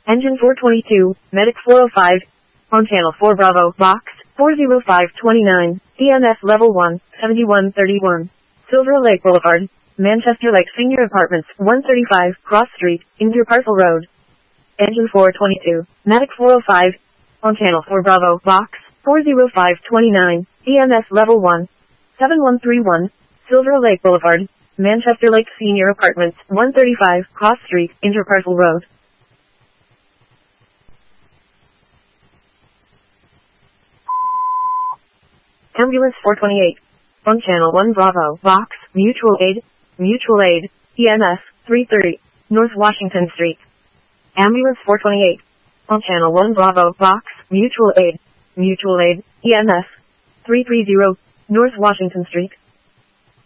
Engine 422, Medic 405. On Channel 4 Bravo, Box 40529, EMS Level 1, 7131. Silver Lake Boulevard, Manchester Lake Senior Apartments, 135, Cross Street, Inverparcel Road. Engine 422, Medic 405. On Channel 4 Bravo, Box 40529, EMS Level 1, 7131. Silver Lake Boulevard, Manchester Lake Senior Apartments, 135, Cross Street, Inverparcel Road. Ambulance 428. On Channel 1 Bravo, Box, Mutual Aid, EMS, 330, North Washington Street. Ambulance 428. On Channel 1 Bravo, Box, Mutual Aid, EMS, 330, North Washington Street.